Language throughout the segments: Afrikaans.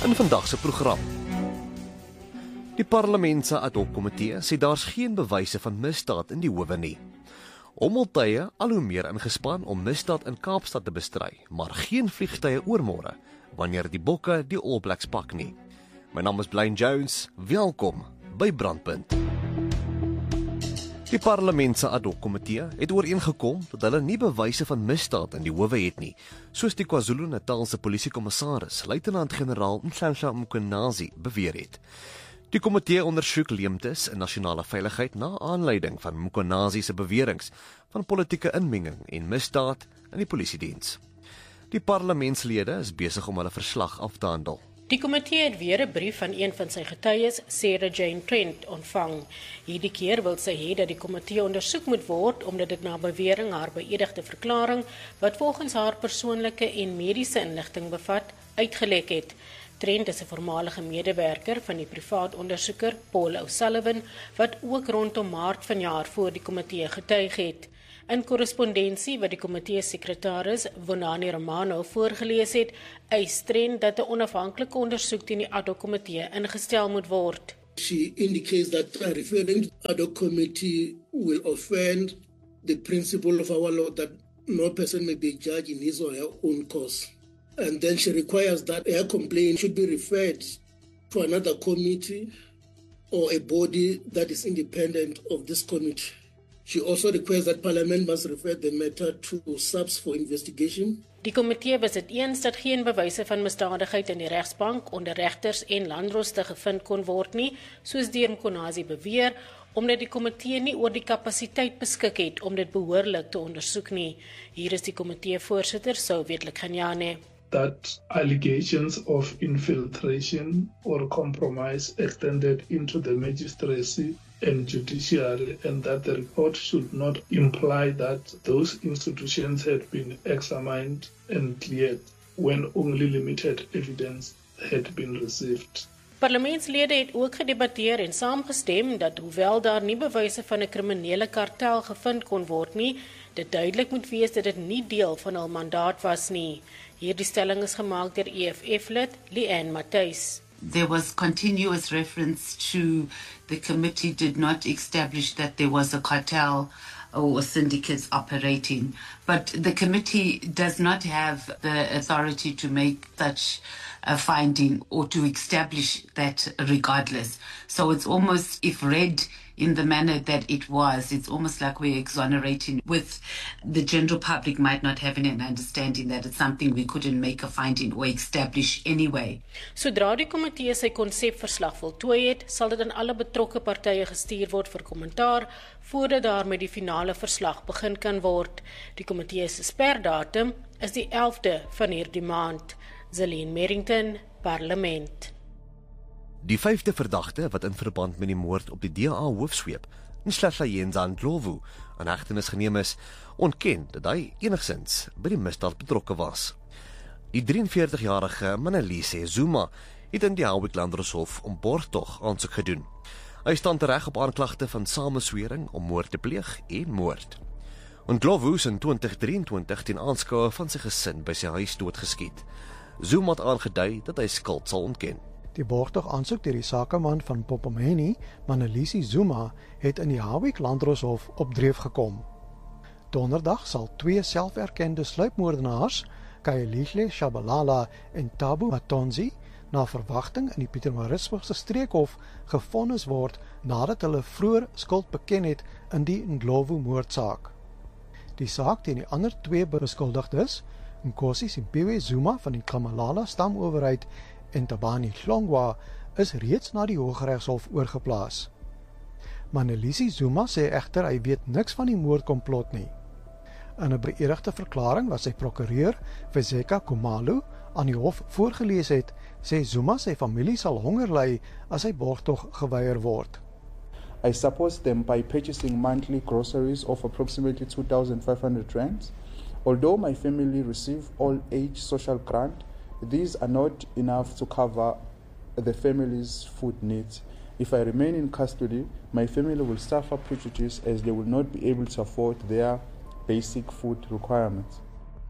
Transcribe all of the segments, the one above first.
in vandag se program. Die parlement se ad hoc komitee sê daar's geen bewyse van misdaad in die howe nie. Hommeltuie al hoe meer ingespan om misdaad in Kaapstad te bestry, maar geen vliegtye oormôre wanneer die Bokke die All Blacks pak nie. My naam is Blaine Jones, welkom by Brandpunt. Die parlement se ad hoc komitee het ooreengekom dat hulle nie bewyse van misdaad in die howe het nie, soos die KwaZulu-Natal se polisiekommissaris, luitenant-generaal Nhlanhla Mkhwanazi, beweer het. Die komitee ondersoek leemtes in nasionale veiligheid na aanleiding van Mkhwanazi se beweringe van politieke inmenging en misdaad in die polisiediens. Die parlementslede is besig om hulle verslag af te handel. Die komitee het weer 'n brief van een van sy getuies, Sarah Jane Trent, ontvang. Hierdie keer wil sy hê dat die komitee ondersoek moet word omdat dit na bewering haar beëdigde verklaring, wat volgens haar persoonlike en mediese inligting bevat, uitgelek het. Trent is 'n voormalige medewerker van die privaat ondersoeker Paul O'Sullivan, wat ook rondom Maart vanjaar voor die komitee getuig het. In korrespondensie wat die komitee sekretaris Vonani Romano voorgelees het, eis Trent dat 'n onafhanklike ondersoek teen die ad hoc komitee ingestel moet word. She indicates that referring to the ad hoc committee will offend the principle of our law that no person may be judged in his or her own cause. And then she requires that her complaint should be referred to another committee or a body that is independent of this committee. She also requires that Parliament must refer the matter to SAPS for investigation. Die komitee was dit eens dat geen bewyse van misdadigheid in die regsbank onder regters en landroste gevind kon word nie, soos deur Mkhwanazi beweer, omdat die komitee nie oor die kapasiteit beskik het om dit behoorlik te ondersoek nie. Hier is die komitee voorsitter, Soviet Ganyane. That allegations of infiltration or compromise extended into the magistracy and judiciary, and that the report should not imply that those institutions had been examined and cleared when only limited evidence had been received. Parlementslede het ook gedebatteer en saamgestem dat hoewel daar nie bewyse van 'n kriminele kartel gevind kon word nie, dit duidelik moet wees dat dit nie deel van hul mandaat was nie. Hierdie stelling is gemaak deur EFF-lid Leanne Matthys. There was continuous reference to the committee did not establish that there was a cartel or syndicates operating, but the committee does not have the authority to make such a finding or to establish that regardless. So it's almost, if read in the manner that it was, it's almost like we're exonerating with the general public might not have an understanding that it's something we couldn't make a finding or establish anyway. Sodra die komitee sy konsepverslag voltooi het, sal dit aan alle betrokke partye gestuur word vir kommentaar voordat daar met die finale verslag begin kan word. Die komitee se sperdatum is die 11de van hierdie maand. Zelene Merrington, Parlement. Die 5de verdagte wat in verband met die moord op die DA-hoofsweep, Nhlanhla Ndlovu, aan hegtenis geneem is, ontken dat hy enigsins by die misdaad betrokke was. Die 43-jarige Manalisi Zuma het in die Howick Landdroshof om borgtog aansoek gedoen. Hy staan tereg op aanklagte van sameswering om moord te pleeg en moord. Ndlovu is in 2023 teen aanskoue van sy gesin by sy huis doodgeskiet. Zuma het aangedui dat hy skuld sal ontken. Die borgtog aansoek deur die sakeman van Pophomeni, Manalisi Zuma, het in die Howick Landdroshof op dreef gekom. Donderdag sal 2 selferkende sluipmoordenaars, Khayelitsha Shabalala en Thabo Matonzi, na verwagting in die Pietermaritzburgse streekhof gevonnis word nadat hulle vroeër skuld beken het in die Ndlovu moordsaak. Die saak teen die ander 2 beskuldigdes, Nkosi Simpiwe Zuma van die Kamalala stamowerheid en Tabani Hlongwa, is reeds na die Hooggeregshof oorgeplaas. Manalisi Zuma sê egter hy weet niks van die moordkomplot nie. In 'n beëdigde verklaring wat sy prokureur, Fezeka Khumalo, aan die hof voorgelees het, sê Zuma sy familie sal honger ly as hy borgtog geweier word. I support them by purchasing monthly groceries of approximately 2,500 rands. Although my family receive all age social grant, these are not enough to cover the family's food needs. If I remain in custody, my family will suffer prejudice as they will not be able to afford their basic food requirements.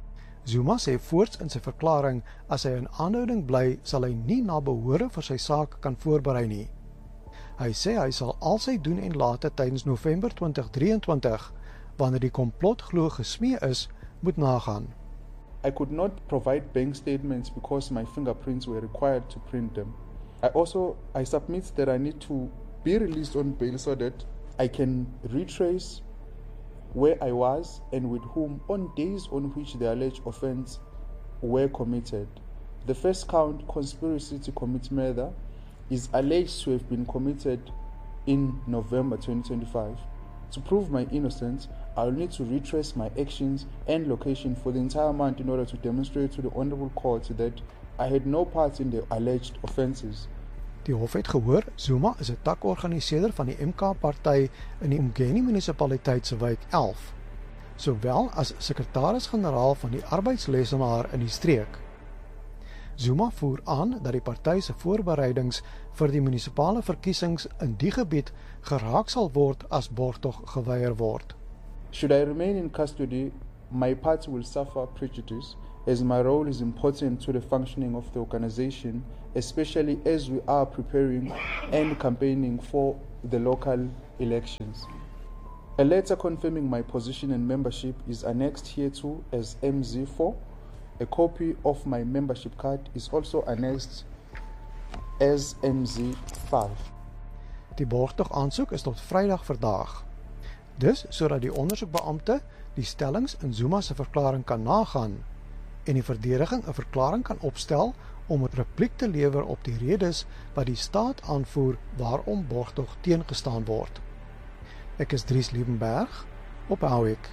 Zuma sê voorts in sy verklaring as hy in aanhouding bly, sal hy nie na behore vir sy saak kan voorberei nie. Hy sê hy sal al sy doen en late tydens November 2023, wanneer die komplot glo gesmee is, moet nagaan. I could not provide bank statements because my fingerprints were required to print them. I submit that I need to be released on bail so that I can retrace where I was and with whom on days on which the alleged offence were committed. The first count, conspiracy to commit murder, is alleged to have been committed in November 2025. To prove my innocence, I will need to retrace my actions and location for the entire month in order to demonstrate to the Honourable Court that I had no part in the alleged offences. Die hof het gehoor, Zuma is 'n takorganiseerder van die MK-party in die Umgeni munisipaliteit se wijk 11, sowel as sekretaris-generaal van die arbeidslesenaar in die streek. Zuma voer aan dat die party se voorbereidings vir die munisipale verkiesings in die gebied geraak sal word as borgtog geweier word. Should I remain in custody, my party will suffer prejudice as my role is important to the functioning of the organisation, especially as we are preparing and campaigning for the local elections. A letter confirming my position and membership is annexed hereto as MZ4. A copy of my membership card is also annexed as MZ5. Die borgtog aansoek is tot Vrydag verdaag. Dus sodat die ondersoekbeampte die stellings in Zuma se verklaring kan nagaan en die verdediging 'n verklaring kan opstel om 'n repliek te lewer op die redes wat die staat aanvoer waarom borgtog teengestaan word. Ek is Dries Liebenberg op Howick.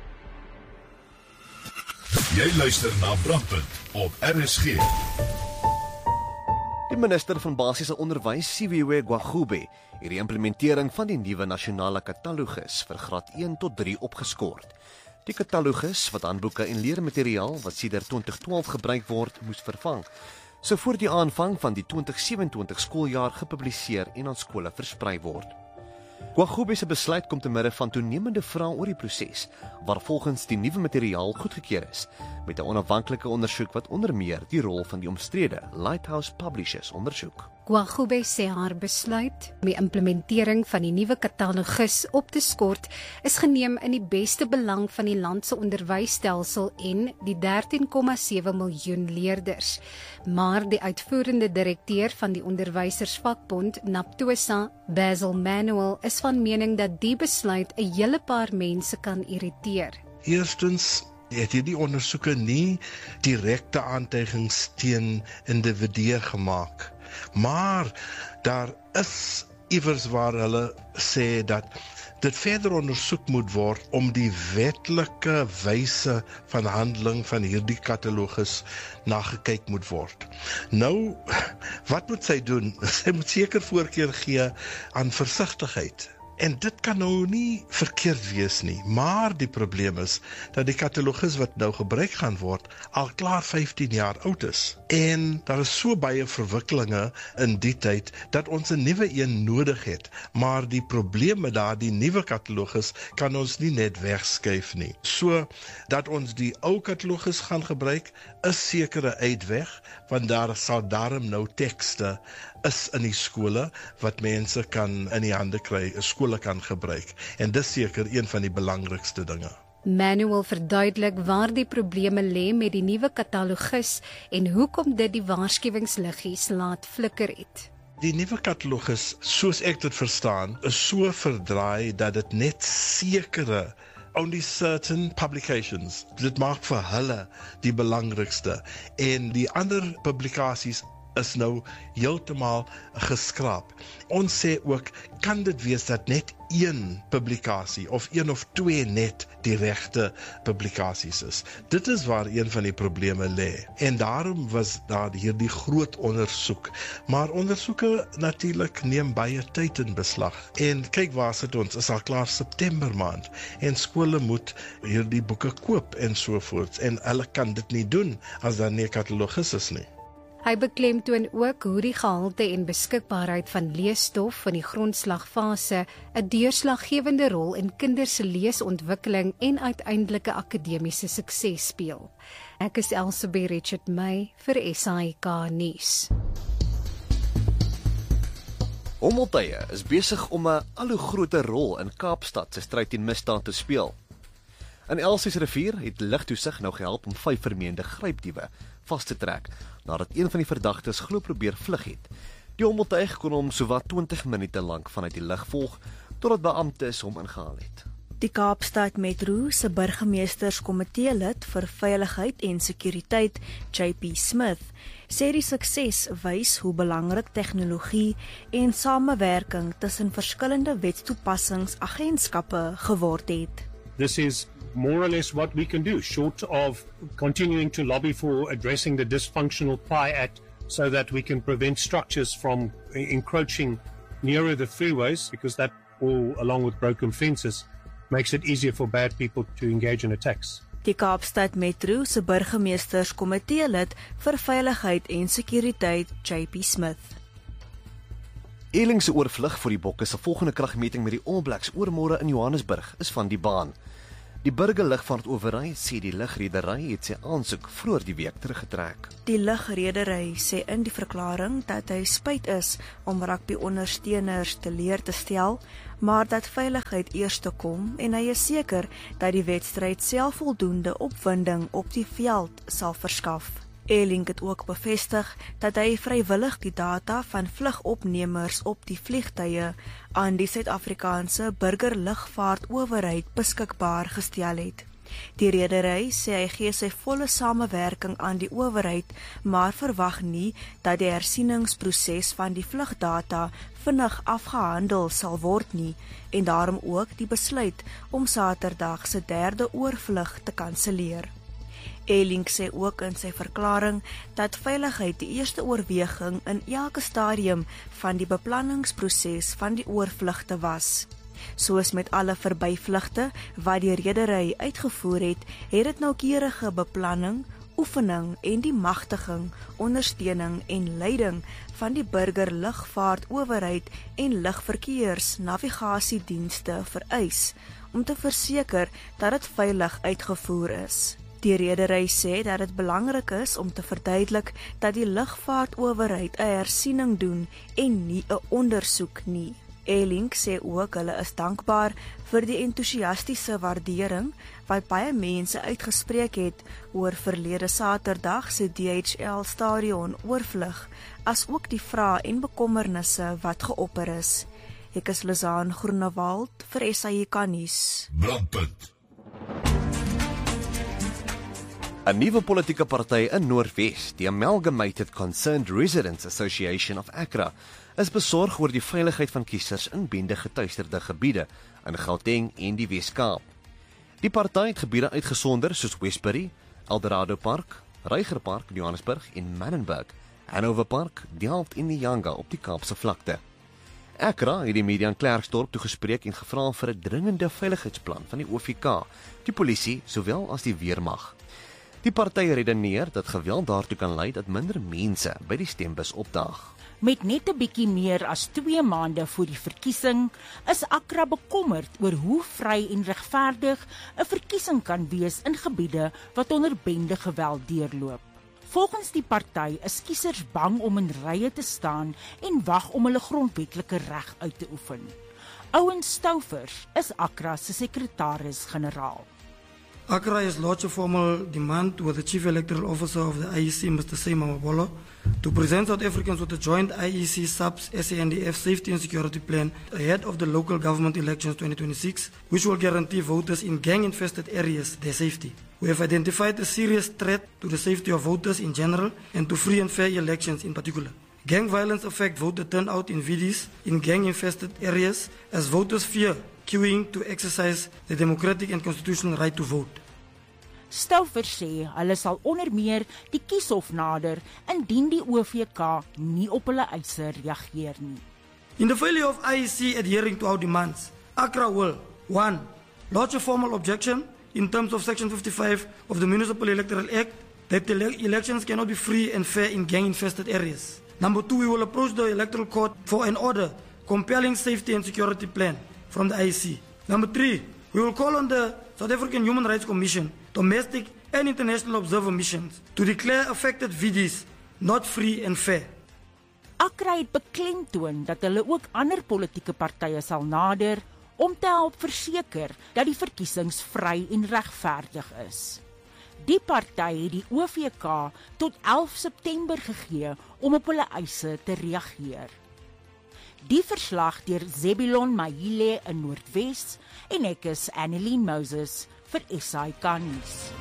Jy luister na Brandpunt op RSG. Die minister van basiese onderwys, Siviwe Gwagube, het die implementering van die nuwe nasionale katalogus vir graad 1 tot 3 opgeskort. Die katalogus, wat handboeke en leermateriaal wat sedert 2012 gebruik word, moes vervang, so voor die aanvang van die 2027 skooljaar gepubliseer en aan skole versprei word. Gwagube se besluit kom te midde van toenemende vrae oor die proses, waar volgens die nuwe materiaal goedgekeur is, met 'n onafhanklike ondersoek wat onder meer die rol van die omstrede Lighthouse Publishers ondersoek. Gwagube sê haar besluit om die implementering van die nuwe katalogus op te skort is geneem in die beste belang van die land se onderwysstelsel en die 13,7 miljoen leerders. Maar die uitvoerende direkteur van die onderwysersvakbond, NAPTOSA, Basil Manuel, is van mening dat die besluit 'n hele paar mense kan irriteer. Eerstens het hierdie ondersoeke nie direkte aantuigings teen individue gemaak. Maar daar is iewers waar hulle sê dat dit verder ondersoek moet word om die wetlike wyse van handeling van hierdie katalogus nagekyk moet word. Nou, wat moet sy doen? Sy moet seker voorkeur gee aan versigtigheid. En dit kan nou nie verkeerd wees nie, maar die probleem is dat die katalogus wat nou gebruik gaan word al klaar 15 jaar oud is. En daar is so baie verwikkelinge in die tyd dat ons 'n nuwe een nodig het, maar die probleem met daardie nuwe katalogus kan ons nie net wegskuif nie. So dat ons die ou katalogus gaan gebruik is sekere uitweg, want daar sal daarom nou tekste is in die skole wat mense kan in die hande kry, skole kan gebruik. En dis seker een van die belangrikste dinge. Manuel verduidelik waar die probleme lê met die nuwe katalogus en hoekom dit die waarskuwingsliggies laat flikker het. Die nuwe katalogus, soos ek dit verstaan, is so verdraai dat dit net sekere only certain publications, dit maak vir hulle die belangrikste. En die ander publikasies is nou heeltemal geskraap. Ons sê ook, kan dit wees dat net een publikasie of een of twee net die regte publikasies is. Dit is waar een van die probleme lê. En daarom was daar hierdie groot ondersoek. Maar ondersoeke natuurlik neem baie tyd in beslag. En kyk waar sit ons, is al klaar September maand. En skole moet hierdie boeke koop en so voort. En hulle kan dit nie doen as daar nie 'n katalogus is nie. Hy beklemtoon ook hoe die gehalte en beskikbaarheid van leesstof in die grondslagfase 'n deurslaggewende rol in kinders se leesontwikkeling en uiteindelike akademiese sukses speel. Ek is Elsabie Richard May vir SAIK nuus. Ommeltuie is besig om 'n al hoe groter rol in Kaapstad se stryd teen misdaad te speel. In Elsies rivier het lugtoesig nou gehelp om 5 vermeende grypdiewe vas te trek, nadat een van die verdagtes glo probeer vlug het. Die ommeltuig kon hom sowat 20 minute lank vanuit die lug volg, totdat beamptes hom ingehaal het. Die Kaapstad Metro se burgemeesterskomitee lid vir veiligheid en sekuriteit, JP Smith, sê die sukses wys hoe belangrik tegnologie en samewerking tussen verskillende wetstoepassingsagentskappe geword het. This is more or less what we can do, short of continuing to lobby for addressing the dysfunctional PI Act so that we can prevent structures from encroaching nearer the freeways, because that, all along with broken fences, makes it easier for bad people to engage in attacks. Die Kaapstad Metro se burgemeesterskomitee lid vir veiligheid en sekuriteit, JP Smith. Eling se oorvlug vir die Bokke se volgende kragmeting met die All Blacks oormôre in Johannesburg is van die baan. Die burgerlugvaartowerheid sê die lugredery het sy aansoek vroeër die week teruggetrek. Die lugredery sê in die verklaring dat hy spyt is om rugby-ondersteuners teleur te stel, maar dat veiligheid eers te kom en hy is seker dat die wedstryd self voldoende opwinding op die veld sal verskaf. Eling het ook bevestig dat hy vrywillig die data van vlugopnemers op die vliegtye aan die Suid-Afrikaanse burgerlugvaartowerheid beskikbaar gestel het. Die redery sê hy gee sy volle samewerking aan die owerheid, maar verwag nie dat die hersieningsproses van die vlugdata vinnig afgehandel sal word nie, en daarom ook die besluit om Saterdag se 3de oorvlug te kanselleer. Eling sê ook in sy verklaring dat veiligheid die eerste oorweging in elke stadium van die beplanningsproses van die oorvlugte was. Soos met alle verbyvlugte wat die redery uitgevoer het, het dit noukeurige beplanning, oefening en die magtiging, ondersteuning en leiding van die burgerlugvaartowerheid en lugverkeersnavigasiedienste vereis om te verseker dat dit veilig uitgevoer is. Die redery sê dat dit belangrik is om te verduidelik dat die lugvaartowerheid 'n hersiening doen en nie 'n ondersoek nie. Eling sê ook hulle is dankbaar vir die entoesiastiese waardering wat baie mense uitgespreek het oor verlede Saterdag se DHL stadion oorvlug, as ook die vrae en bekommernisse wat geopper is. Ek is Lizaan Groenewald vir SAIK nuus. Brandpunt. 'n Nuwe politieke party in Noordwes, die Amalgamated Concerned Residents Association of Accra, is besorg oor die veiligheid van kiesers in bende getuisterde gebiede in Gauteng en die Wes-Kaap. Die party het gebiede uitgesonder soos Westbury, Eldorado Park, Reiger Park in Johannesburg en Manenberg, Hanover Park, Delft en Nyanga op die Kaapse vlakte. Accra het die media in Klerksdorp toegespreek en gevra vir 'n dringende veiligheidsplan van die OVK, die polisie sowel as die weermag. Die party redeneer dat geweld daartoe kan lei dat minder mense by die stembus opdaag. Met net 'n bietjie meer as 2 maande voor die verkiesing, is Accra bekommerd oor hoe vry en regverdig 'n verkiesing kan wees in gebiede wat onder bende geweld deurloop. Volgens die party is kiesers bang om in rye te staan en wag om hulle grondwetlike reg uit te oefen. Owen Stoufers is Accra se sekretaris-generaal. Accra has lodged a formal demand with the Chief Electoral Officer of the IEC, Mr. Seymour Mabolo, to present South Africans with a joint IEC SAPS SANDF Safety and Security Plan ahead of the local government elections 2026, which will guarantee voters in gang-infested areas their safety. We have identified a serious threat to the safety of voters in general and to free and fair elections in particular. Gang violence affects voter turnout in VDs in gang-infested areas as voters fear queuing to exercise the democratic and constitutional right to vote. Stoufers sê hulle sal onder meer die kieshof nader indien die OVK nie op hulle eise reageer nie. In the failure of IEC adhering to our demands, Accra will 1. Lodge a formal objection in terms of Section 55 of the Municipal Electoral Act that the elections cannot be free and fair in gang-infested areas. Number 2, we will approach the Electoral Court for an order compelling safety and security plan from the IEC. Number 3, we will call on the South African Human Rights Commission, domestic and international observer missions, to declare affected VDs not free and fair. ACRA het beklemtoon dat hulle ook ander politieke partye sal nader om te help verseker dat die verkiesings vry en regverdig is. Die party het die OVK tot 11 September gegee om op hulle eise te reageer. Die verslag deur Zebulon Mahile in Noordwes en ek is Annelien Moses vir SAK nuus.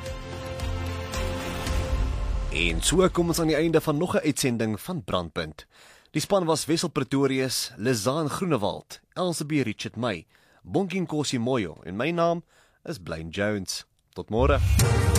En so kom ons aan die einde van nog 'n uitsending van Brandpunt. Die span was Wessel Pretorius, Lizaan Groenewald, Elsabie Richard May, Bonginkosi Moyo en my naam is Blaine Jones. Tot môre.